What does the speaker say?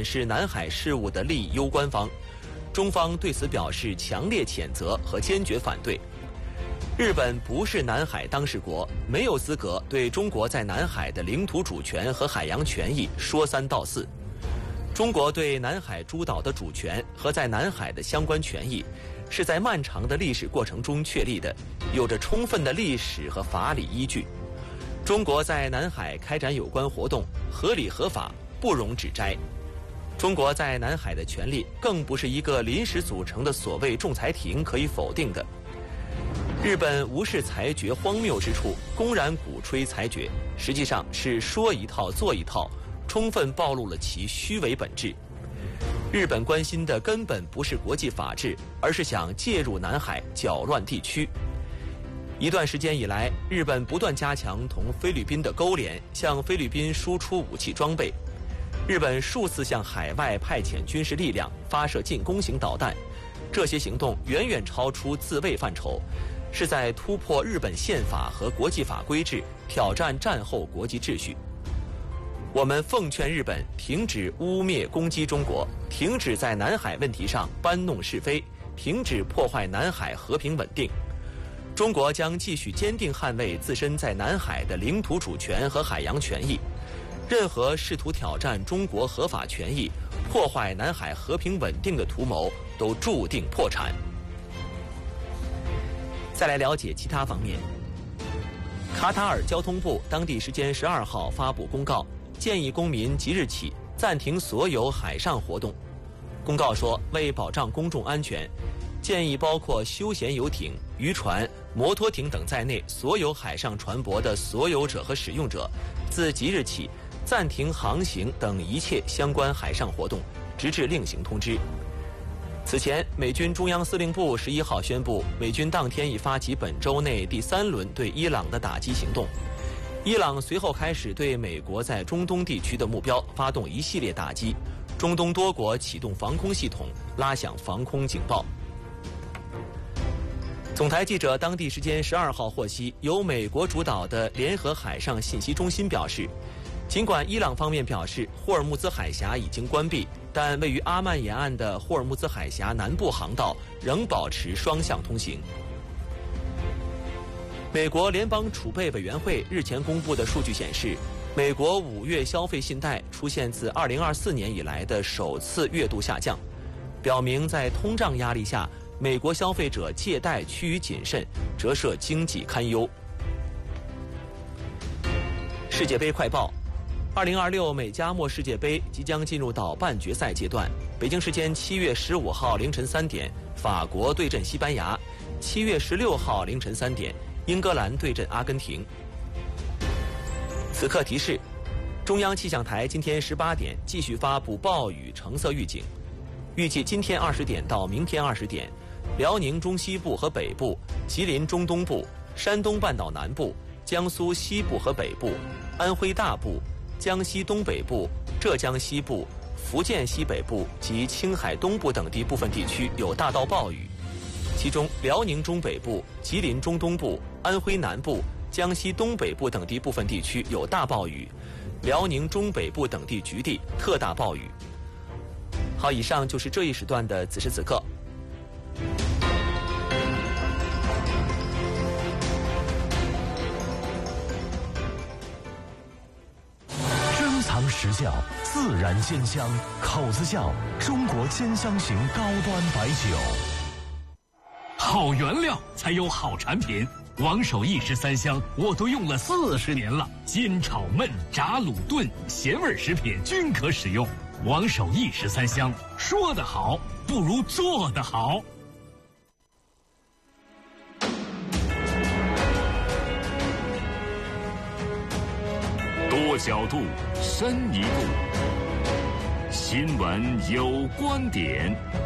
是南海事务的利益攸关方，中方对此表示强烈谴责和坚决反对。日本不是南海当事国，没有资格对中国在南海的领土主权和海洋权益说三道四。中国对南海诸岛的主权和在南海的相关权益，是在漫长的历史过程中确立的，有着充分的历史和法理依据。中国在南海开展有关活动，合理合法，不容指摘。中国在南海的权利，更不是一个临时组成的所谓仲裁庭可以否定的。日本无视裁决荒谬之处，公然鼓吹裁决，实际上是说一套做一套，充分暴露了其虚伪本质。日本关心的根本不是国际法治，而是想介入南海，搅乱地区。一段时间以来，日本不断加强同菲律宾的勾连，向菲律宾输出武器装备。日本数次向海外派遣军事力量，发射进攻型导弹，这些行动远远超出自卫范畴，是在突破日本宪法和国际法规制，挑战战后国际秩序。我们奉劝日本停止污蔑攻击中国，停止在南海问题上搬弄是非，停止破坏南海和平稳定。中国将继续坚定捍卫自身在南海的领土主权和海洋权益。任何试图挑战中国合法权益、破坏南海和平稳定的图谋，都注定破产。再来了解其他方面。卡塔尔交通部当地时间12号发布公告，建议公民即日起暂停所有海上活动。公告说，为保障公众安全，建议包括休闲游艇、渔船、摩托艇等在内所有海上船舶的所有者和使用者，自即日起暂停航行等一切相关海上活动，直至另行通知。此前，美军中央司令部11号宣布，美军当天已发起本周内第3轮对伊朗的打击行动。伊朗随后开始对美国在中东地区的目标发动一系列打击，中东多国启动防空系统，拉响防空警报。总台记者当地时间12号获悉，由美国主导的联合海上信息中心表示，尽管伊朗方面表示霍尔木兹海峡已经关闭，但位于阿曼沿岸的霍尔木兹海峡南部航道仍保持双向通行。美国联邦储备委员会日前公布的数据显示，美国5月消费信贷出现自2024年以来的首次月度下降，表明在通胀压力下，美国消费者借贷趋于谨慎，折射经济堪忧。世界杯快报：2026美加墨世界杯即将进入到半决赛阶段。北京时间7月15号凌晨3点，法国对阵西班牙；7月16号凌晨3点，英格兰对阵阿根廷。此刻提示：中央气象台今天18点继续发布暴雨橙色预警，预计今天20点到明天20点，辽宁中西部和北部、吉林中东部、山东半岛南部、江苏西部和北部、安徽大部、江西东北部、浙江西部、福建西北部及青海东部等地部分地区有大到暴雨，其中辽宁中北部、吉林中东部、安徽南部、江西东北部等地部分地区有大暴雨，辽宁中北部等地局地特大暴雨。好，以上就是这一时段的此时此刻。 珍藏实效，自然鲜香，口子窖中国鲜香型高端白酒。 好原料才有好产品，王守义13香我都用了40年了，煎炒焖炸卤炖咸味食品均可使用。王守义13香，说得好不如做得好。 多角度，深一步。新闻有观点。